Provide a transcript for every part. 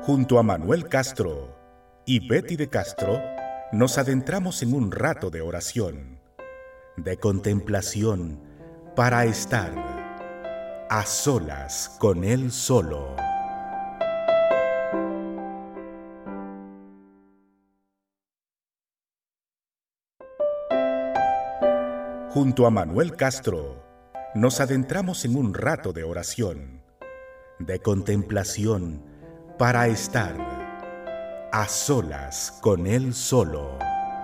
Junto a Manuel Castro y Betty de Castro, nos adentramos en un rato de oración, de contemplación, para estar a solas con Él solo. Junto a Manuel Castro, nos adentramos en un rato de oración, de contemplación, para estar a solas con Él solo.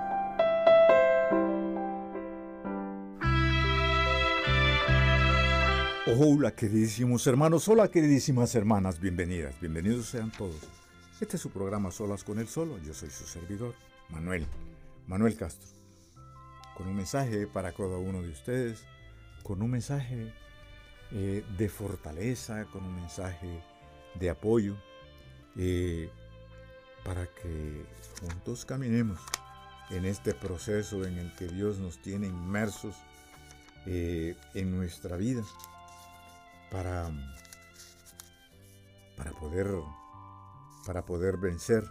Hola queridísimos hermanos, hola queridísimas hermanas, bienvenidos sean todos. Este es su programa Solas con Él Solo. Yo soy su servidor, Manuel Castro, con un mensaje para cada uno de ustedes, con un mensaje de fortaleza, con un mensaje de apoyo, para que juntos caminemos en este proceso en el que Dios nos tiene inmersos en nuestra vida, para poder vencer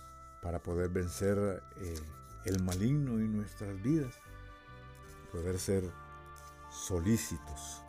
el maligno en nuestras vidas, poder ser solícitos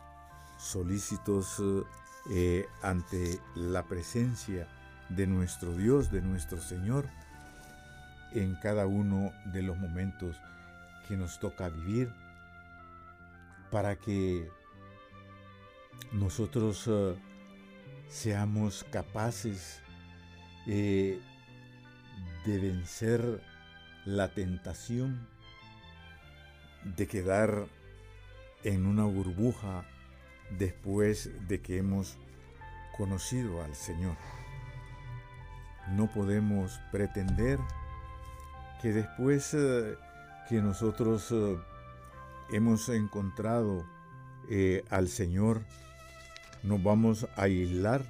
ante la presencia de nuestro Dios, de nuestro Señor, en cada uno de los momentos que nos toca vivir, para que nosotros seamos capaces de vencer la tentación de quedar en una burbuja después de que hemos conocido al Señor. No podemos pretender que después que nosotros hemos encontrado al Señor, nos vamos a aislar,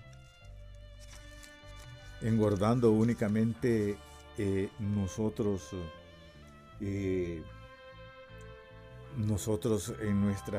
engordando únicamente nosotros en nuestra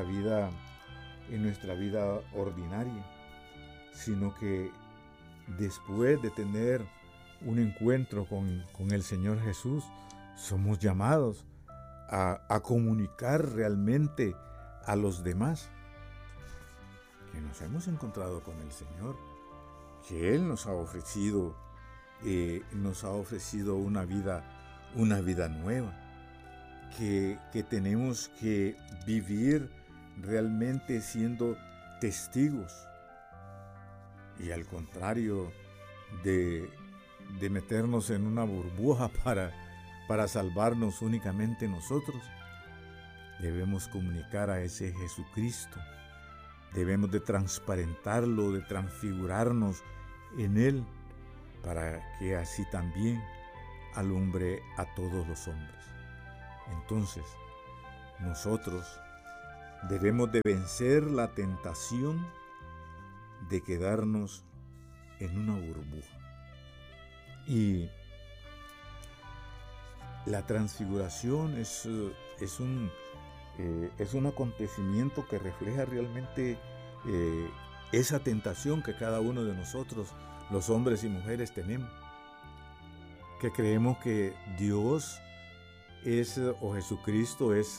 vida ordinaria, sino que después de tener un encuentro con el Señor Jesús, somos llamados a comunicar realmente a los demás que nos hemos encontrado con el Señor, que Él nos ha ofrecido una vida nueva, que tenemos que vivir realmente siendo testigos, y al contrario de meternos en una burbuja para salvarnos únicamente nosotros, debemos comunicar a ese Jesucristo. Debemos de transparentarlo, de transfigurarnos en Él, para que así también alumbre a todos los hombres. Entonces, nosotros debemos de vencer la tentación de quedarnos en una burbuja. Y la transfiguración es un acontecimiento que refleja realmente esa tentación que cada uno de nosotros, los hombres y mujeres, tenemos, que creemos que Dios o Jesucristo es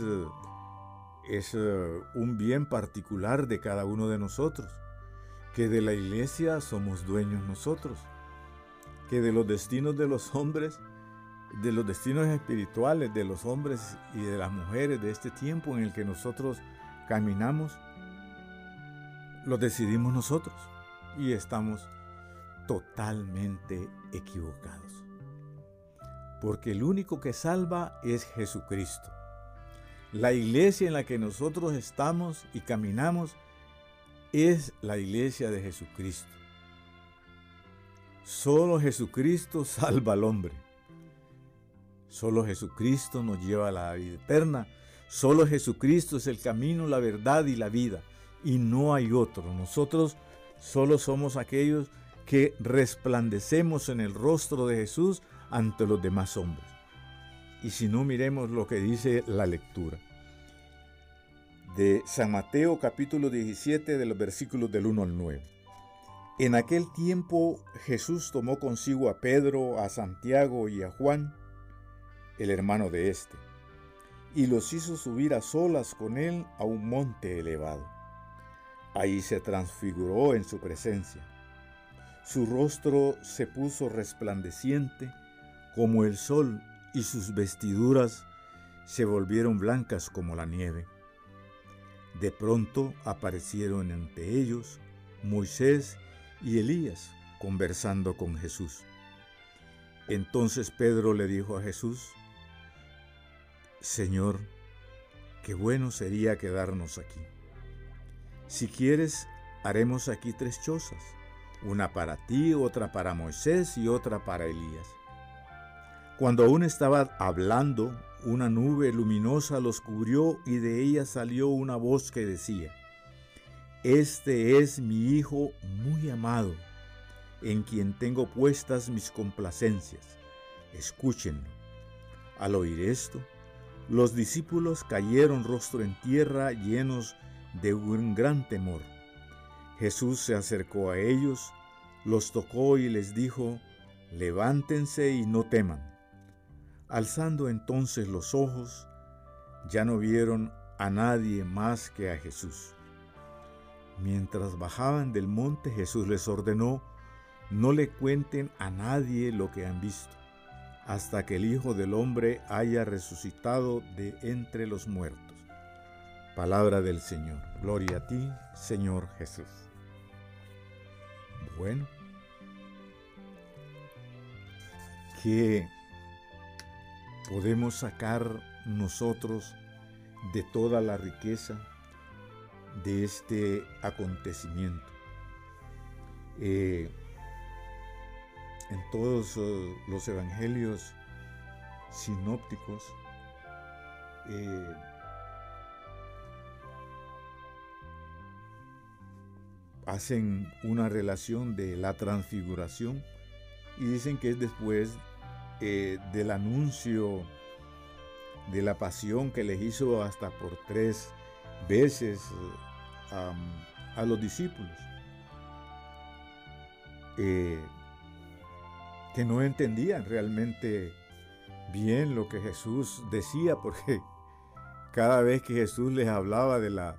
un bien particular de cada uno de nosotros, que de la iglesia somos dueños nosotros, que de los destinos de los hombres, de los destinos espirituales de los hombres y de las mujeres de este tiempo en el que nosotros caminamos, los decidimos nosotros, y estamos totalmente equivocados. Porque el único que salva es Jesucristo. La iglesia en la que nosotros estamos y caminamos es la iglesia de Jesucristo. Solo Jesucristo salva al hombre. Solo Jesucristo nos lleva a la vida eterna. Solo Jesucristo es el camino, la verdad y la vida. Y no hay otro. Nosotros solo somos aquellos que resplandecemos en el rostro de Jesús ante los demás hombres. Y si no, miremos lo que dice la lectura de San Mateo capítulo 17, de los versículos del 1 al 9. En aquel tiempo Jesús tomó consigo a Pedro, a Santiago y a Juan, el hermano de éste, y los hizo subir a solas con él a un monte elevado. Ahí se transfiguró en su presencia. Su rostro se puso resplandeciente como el sol y sus vestiduras se volvieron blancas como la nieve. De pronto aparecieron ante ellos Moisés y Elías conversando con Jesús. Entonces Pedro le dijo a Jesús: Señor, qué bueno sería quedarnos aquí. Si quieres, haremos aquí 3 chozas, una para ti, otra para Moisés y otra para Elías. Cuando aún estaba hablando, una nube luminosa los cubrió y de ella salió una voz que decía: Este es mi Hijo muy amado, en quien tengo puestas mis complacencias. Escúchenlo. Al oír esto, los discípulos cayeron rostro en tierra, llenos de un gran temor. Jesús se acercó a ellos, los tocó y les dijo: Levántense y no teman. Alzando entonces los ojos, ya no vieron a nadie más que a Jesús. Mientras bajaban del monte, Jesús les ordenó: no le cuenten a nadie lo que han visto, hasta que el Hijo del Hombre haya resucitado de entre los muertos. Palabra del Señor. Gloria a ti, Señor Jesús. Bueno, ¿qué podemos sacar nosotros de toda la riqueza de este acontecimiento? En todos los evangelios sinópticos hacen una relación de la transfiguración y dicen que es después del anuncio de la pasión que les hizo hasta por 3 veces a los discípulos, que no entendían realmente bien lo que Jesús decía, porque cada vez que Jesús les hablaba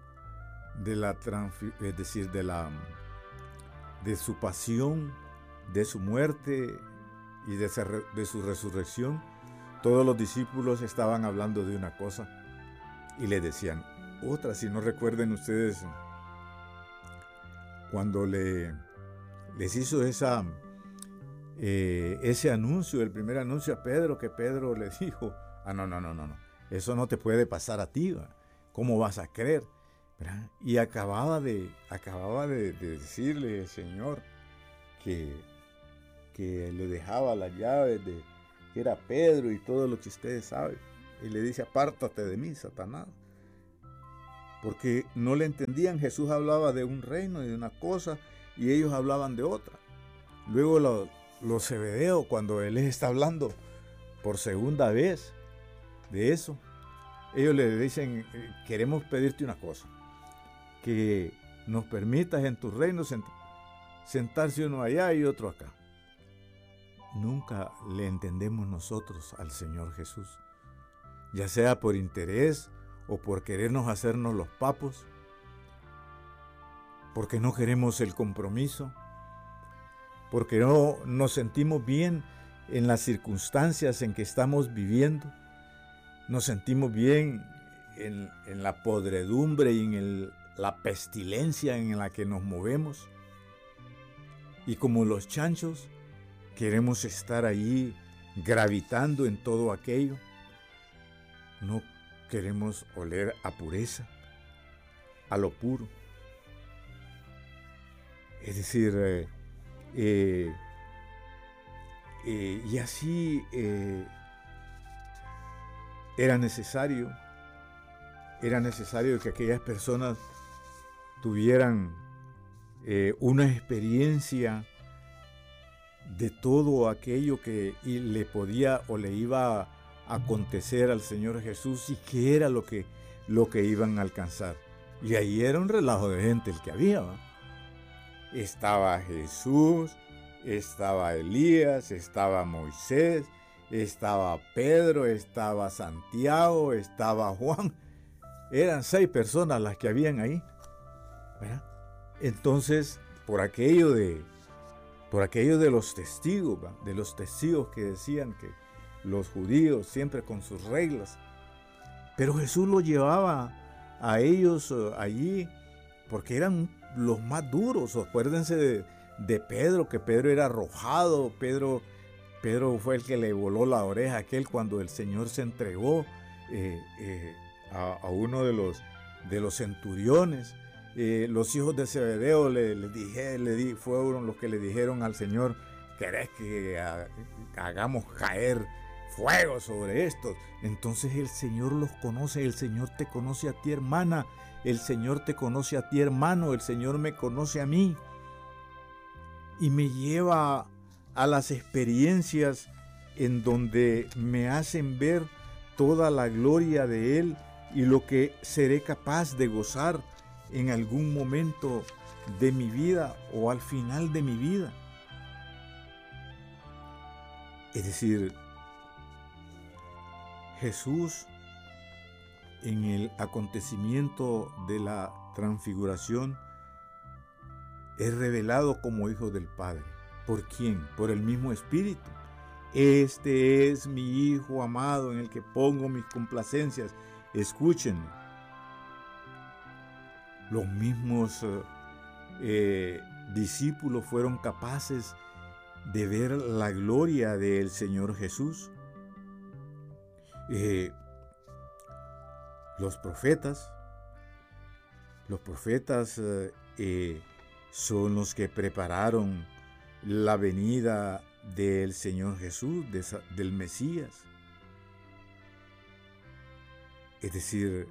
de su pasión, de su muerte y de su resurrección, todos los discípulos estaban hablando de una cosa y le decían otra. Si no recuerden ustedes, cuando les hizo ese anuncio, el primer anuncio a Pedro, que Pedro le dijo: no, eso no te puede pasar a ti, ¿va? ¿Cómo vas a creer? ¿Verdad? Y acababa de decirle el Señor que le dejaba las llaves, que era Pedro y todo lo que ustedes saben. Y le dice: apártate de mí, Satanás. Porque no le entendían. Jesús hablaba de un reino y de una cosa, y ellos hablaban de otra. Luego los Zebedeos, cuando Él les está hablando por segunda vez de eso, ellos le dicen: queremos pedirte una cosa, que nos permitas en tu reino sentarse uno allá y otro acá. Nunca le entendemos nosotros al Señor Jesús, ya sea por interés o por querernos hacernos los papos, porque no queremos el compromiso, porque no nos sentimos bien en las circunstancias en que estamos viviendo, nos sentimos bien en la podredumbre y en la pestilencia en la que nos movemos, y como los chanchos queremos estar ahí gravitando en todo aquello. No queremos oler a pureza, a lo puro. Es decir, y así era necesario que aquellas personas tuvieran una experiencia de todo aquello que le podía o le iba a acontecer al Señor Jesús, y qué era lo que iban a alcanzar. Y ahí era un relajo de gente el que había, ¿va? estaba Jesús, estaba Elías, estaba Moisés, estaba Pedro, estaba Santiago, estaba Juan. Eran 6 personas las que habían ahí, ¿verdad? Entonces, por aquello de los testigos, ¿verdad? De los testigos que decían que los judíos siempre con sus reglas, pero Jesús los llevaba a ellos allí porque eran los más duros. Acuérdense de Pedro, que Pedro era arrojado. Pedro fue el que le voló la oreja a aquel cuando el Señor se entregó a uno de los centuriones. Los hijos de Zebedeo fueron los que le dijeron al Señor: ¿querés que hagamos caer fuego sobre estos? Entonces el Señor los conoce. El Señor te conoce a ti, hermana. El Señor te conoce a ti, hermano. El Señor me conoce a mí. Y me lleva a las experiencias en donde me hacen ver toda la gloria de Él y lo que seré capaz de gozar en algún momento de mi vida o al final de mi vida. Es decir, Jesús en el acontecimiento de la transfiguración es revelado como Hijo del Padre. ¿Por quién? Por el mismo Espíritu. Este es mi Hijo amado en el que pongo mis complacencias. Escúchenme. Los mismos discípulos fueron capaces de ver la gloria del Señor Jesús. Los profetas son los que prepararon la venida del Señor Jesús, del Mesías. Es decir,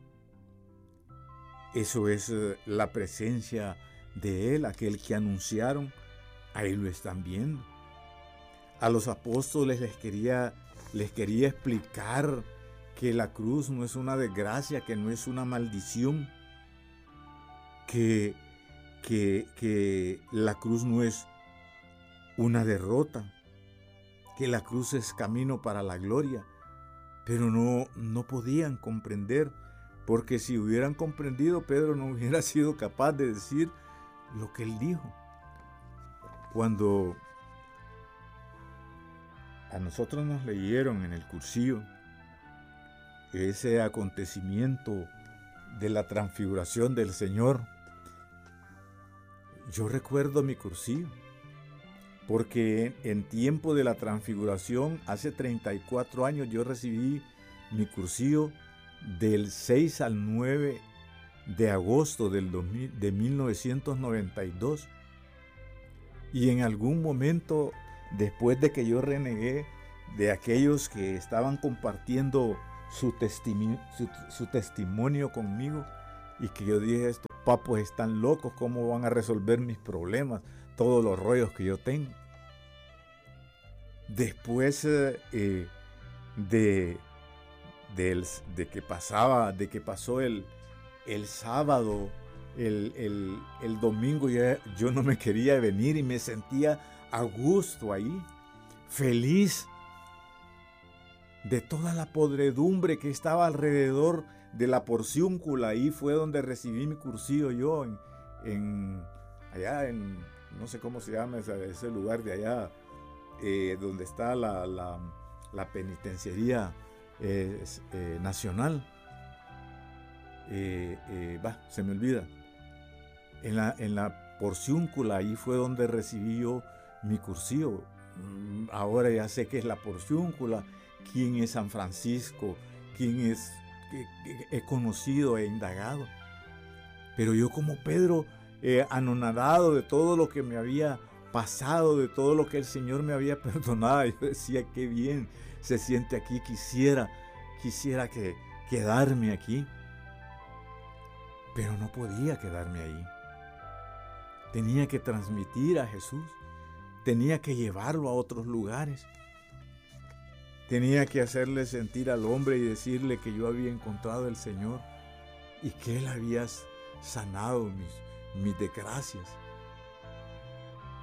eso es la presencia de Él, aquel que anunciaron, ahí lo están viendo. A los apóstoles les quería explicar que la cruz no es una desgracia, que no es una maldición, que la cruz no es una derrota, que la cruz es camino para la gloria, pero no podían comprender, porque si hubieran comprendido, Pedro no hubiera sido capaz de decir lo que él dijo. Cuando a nosotros nos leyeron en el cursillo ese acontecimiento de la transfiguración del Señor, yo recuerdo mi cursillo, porque en tiempo de la transfiguración, hace 34 años, yo recibí mi cursillo del 6 al 9 de agosto de 1992. Y en algún momento, después de que yo renegué de aquellos que estaban compartiendo su testimonio conmigo, y que yo dije: estos papos están locos, ¿cómo van a resolver mis problemas, todos los rollos que yo tengo? Después de que pasó el sábado, el domingo, yo no me quería venir y me sentía a gusto ahí, feliz de toda la podredumbre que estaba alrededor de la porciúncula. Ahí fue donde recibí mi cursillo yo, allá en, no sé cómo se llama ese lugar de allá, donde está la penitenciaría nacional. Se me olvida. En la porciúncula, ahí fue donde recibí yo mi cursillo. Ahora ya sé qué es la porciúncula, quién es San Francisco, quién es, que he conocido, he indagado. Pero yo, como Pedro, anonadado de todo lo que me había pasado, de todo lo que el Señor me había perdonado, yo decía: qué bien se siente aquí, quisiera quedarme aquí. Pero no podía quedarme ahí. Tenía que transmitir a Jesús, tenía que llevarlo a otros lugares, tenía que hacerle sentir al hombre y decirle que yo había encontrado al Señor y que Él había sanado mis desgracias.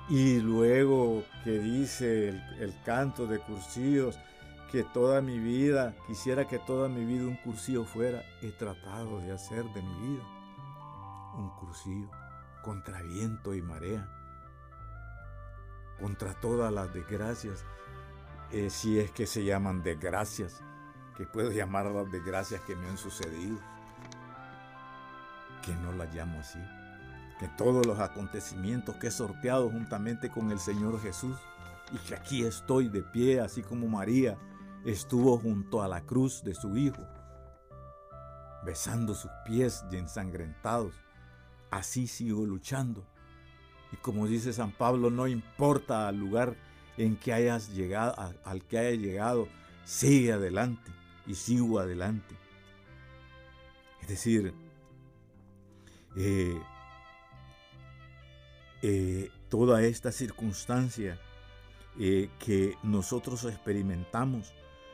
Y luego que dice el canto de Cursillos, que toda mi vida, quisiera que toda mi vida un cursillo fuera, he tratado de hacer de mi vida un cursillo contra viento y marea, contra todas las desgracias, si es que se llaman desgracias, que puedo llamar a las desgracias que me han sucedido, que no las llamo así, que todos los acontecimientos que he sorteado juntamente con el Señor Jesús, y que aquí estoy de pie, así como María estuvo junto a la cruz de su Hijo, besando sus pies y ensangrentados. Así sigo luchando. Y como dice San Pablo, no importa el lugar en que hayas llegado, al que haya llegado, sigue adelante y sigo adelante. Es decir, toda esta circunstancia que nosotros experimentamos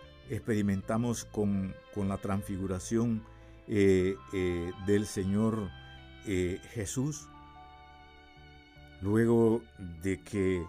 con la transfiguración del Señor Jesús, luego de que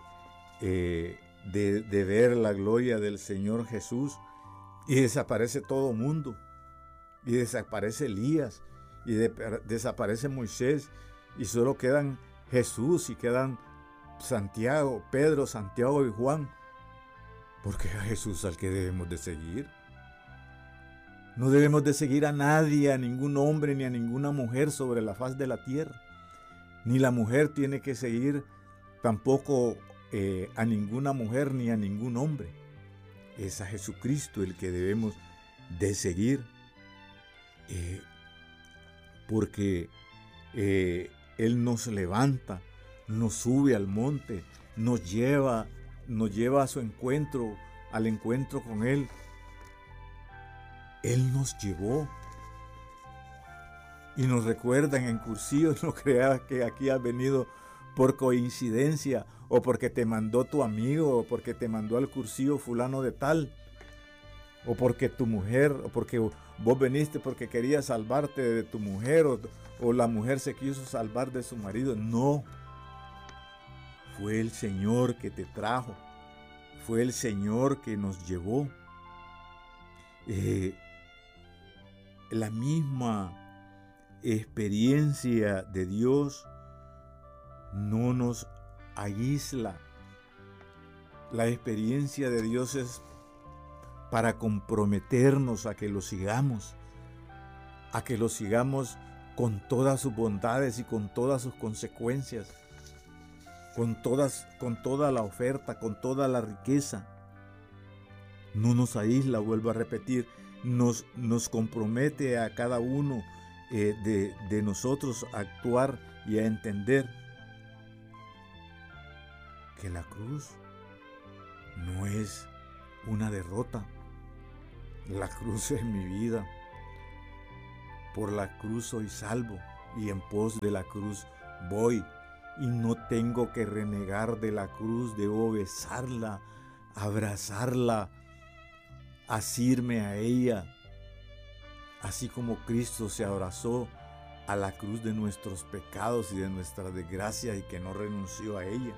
de ver la gloria del Señor Jesús, y desaparece todo mundo, y desaparece Elías, y desaparece Moisés, y solo quedan Jesús y quedan Santiago, Pedro, Santiago y Juan, porque es a Jesús al que debemos de seguir. No debemos de seguir a nadie, a ningún hombre ni a ninguna mujer sobre la faz de la tierra. Ni la mujer tiene que seguir tampoco a ninguna mujer ni a ningún hombre. Es a Jesucristo el que debemos de seguir, porque Él nos levanta, nos sube al monte, nos lleva a su encuentro, al encuentro con Él. Él nos llevó y nos recuerdan en Cursillos, no creas que aquí has venido por coincidencia o porque te mandó tu amigo o porque te mandó al cursillo fulano de tal o porque tu mujer o porque vos veniste porque querías salvarte de tu mujer o la mujer se quiso salvar de su marido. No, fue el Señor que te trajo, fue el Señor que nos llevó. La misma experiencia de Dios no nos aísla. La experiencia de Dios es para comprometernos a que lo sigamos con todas sus bondades y con todas sus consecuencias, con toda la oferta, con toda la riqueza. No nos aísla, vuelvo a repetir, nos compromete a cada uno de nosotros a actuar y a entender que la cruz no es una derrota. La cruz es mi vida. Por la cruz soy salvo y en pos de la cruz voy. Y no tengo que renegar de la cruz, debo besarla, abrazarla, asirme a ella, así como Cristo se abrazó a la cruz de nuestros pecados y de nuestra desgracia y que no renunció a ella.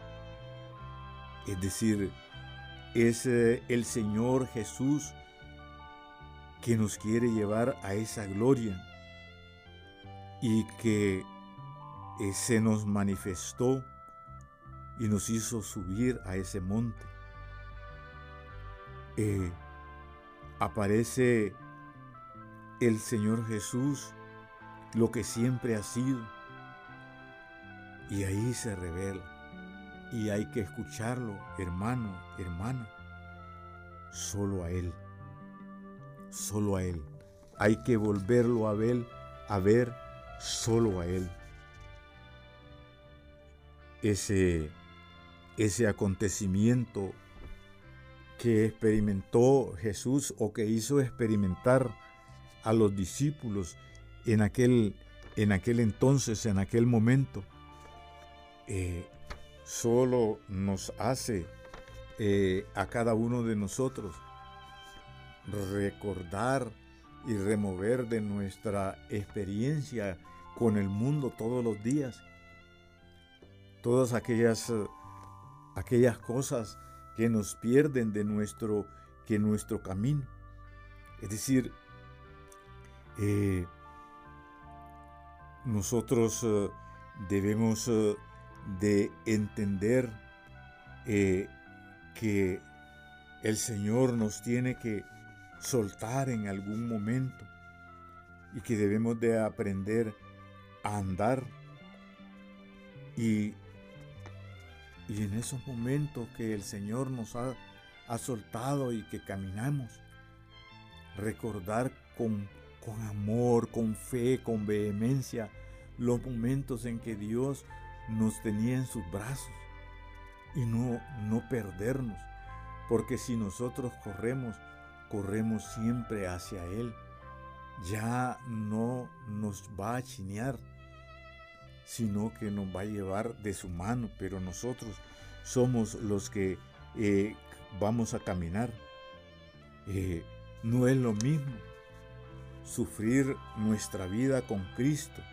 Es decir, es el Señor Jesús que nos quiere llevar a esa gloria y que se nos manifestó y nos hizo subir a ese monte. Aparece el Señor Jesús, lo que siempre ha sido, y ahí se revela. Y hay que escucharlo, hermano, hermana, solo a Él. Solo a Él. Hay que volverlo a ver solo a Él. Ese acontecimiento que experimentó Jesús o que hizo experimentar a los discípulos en aquel entonces, en aquel momento, solo nos hace a cada uno de nosotros recordar y remover de nuestra experiencia con el mundo todos los días todas aquellas cosas que nos pierden de nuestro camino. Es decir, nosotros debemos de entender que el Señor nos tiene que soltar en algún momento y que debemos de aprender a andar y en esos momentos que el Señor nos ha soltado y que caminamos, recordar con amor, con fe, con vehemencia los momentos en que Dios nos tenía en sus brazos y no perdernos, porque si nosotros corremos siempre hacia Él, ya no nos va a chinear, sino que nos va a llevar de su mano, pero nosotros somos los que vamos a caminar. No es lo mismo sufrir nuestra vida con Cristo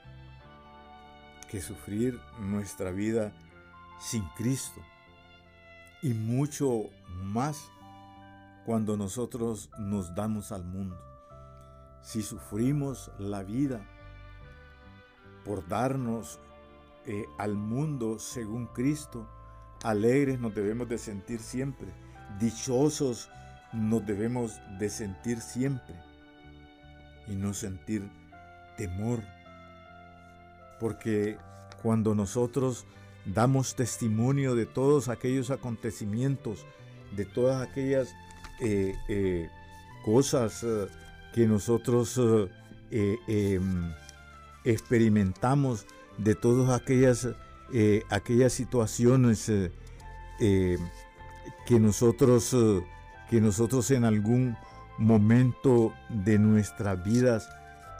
que sufrir nuestra vida sin Cristo, y mucho más cuando nosotros nos damos al mundo. Si sufrimos la vida por darnos al mundo según Cristo, alegres nos debemos de sentir siempre, dichosos nos debemos de sentir siempre y no sentir temor, porque cuando nosotros damos testimonio de todos aquellos acontecimientos, de todas aquellas cosas que nosotros experimentamos, de todas aquellas situaciones que nosotros en algún momento de nuestras vidas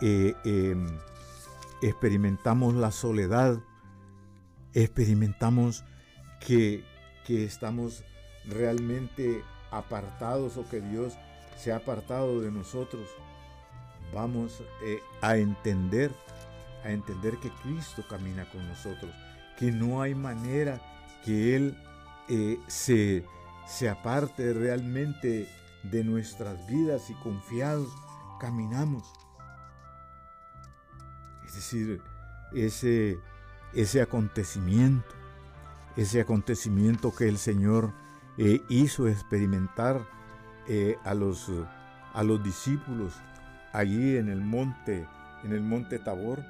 experimentamos la soledad, experimentamos que estamos realmente apartados o que Dios se ha apartado de nosotros, vamos a entender que Cristo camina con nosotros, que no hay manera que Él se aparte realmente de nuestras vidas, y confiados caminamos. Es decir, ese acontecimiento que el Señor hizo experimentar a los discípulos allí en el monte Tabor,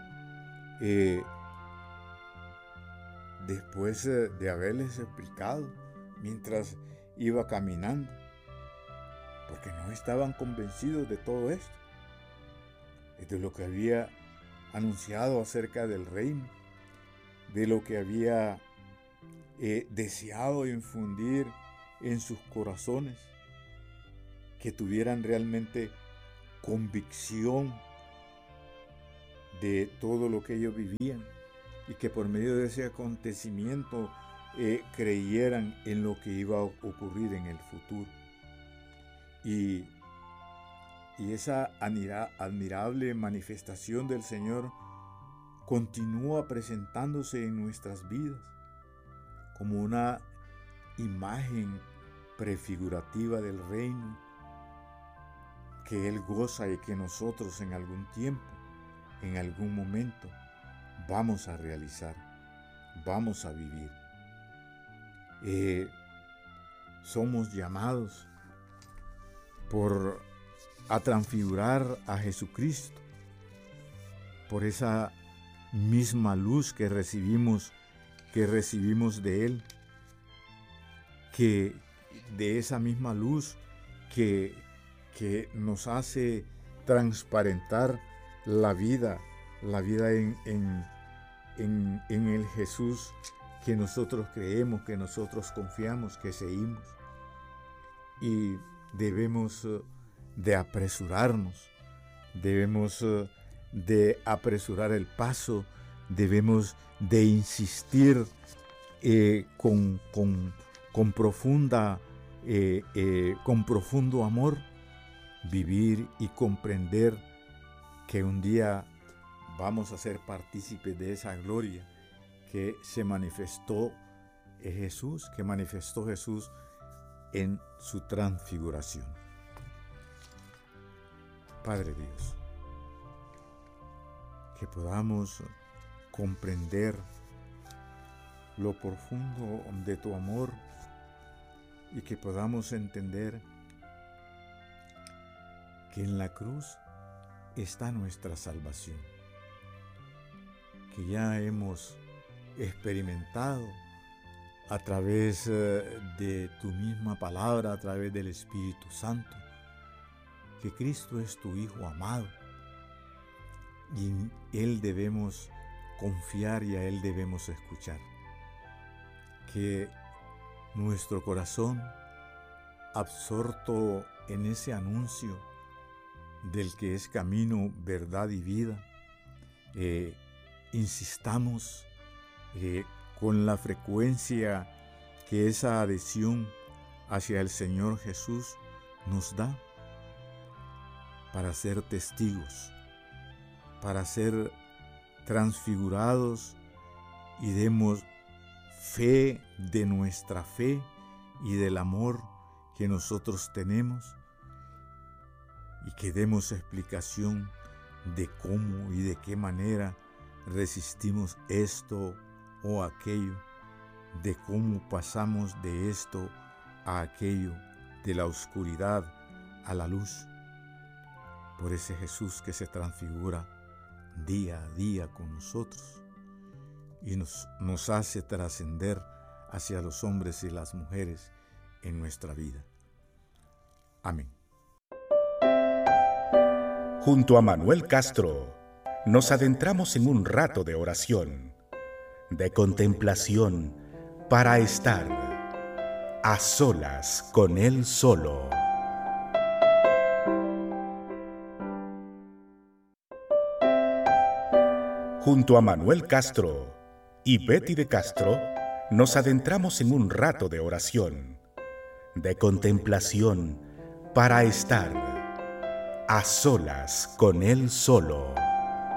después de haberles explicado mientras iba caminando, porque no estaban convencidos de todo esto, de lo que había anunciado acerca del reino, de lo que había deseado infundir en sus corazones, que tuvieran realmente convicción de todo lo que ellos vivían, y que por medio de ese acontecimiento creyeran en lo que iba a ocurrir en el futuro. Y esa admirable manifestación del Señor continúa presentándose en nuestras vidas como una imagen prefigurativa del reino que Él goza y que nosotros en algún tiempo, en algún momento, vamos a realizar, vamos a vivir. Somos llamados a transfigurar a Jesucristo por esa misma luz que recibimos de Él, que de esa misma luz que nos hace transparentar la vida en el Jesús que nosotros creemos, que nosotros confiamos, que seguimos. Y debemos de apresurarnos, debemos de apresurar el paso, debemos de insistir con profundo amor, vivir y comprender que un día vamos a ser partícipes de esa gloria que se manifestó Jesús, en su transfiguración. Padre Dios, que podamos comprender lo profundo de tu amor y que podamos entender que en la cruz está nuestra salvación, que ya hemos experimentado a través de tu misma palabra, a través del Espíritu Santo, que Cristo es tu Hijo amado y en Él debemos confiar y a Él debemos escuchar. Que nuestro corazón, absorto en ese anuncio del que es camino, verdad y vida, insistamos con la frecuencia que esa adhesión hacia el Señor Jesús nos da para ser testigos, para ser transfigurados y demos fe de nuestra fe y del amor que nosotros tenemos y que demos explicación de cómo y de qué manera resistimos esto o aquello, de cómo pasamos de esto a aquello, de la oscuridad a la luz, por ese Jesús que se transfigura día a día con nosotros y nos hace trascender hacia los hombres y las mujeres en nuestra vida. Amén. Junto a Manuel Castro, nos adentramos en un rato de oración, de contemplación, para estar a solas con Él solo. Junto a Manuel Castro y Betty de Castro, nos adentramos en un rato de oración, de contemplación, para estar a solas con Él solo.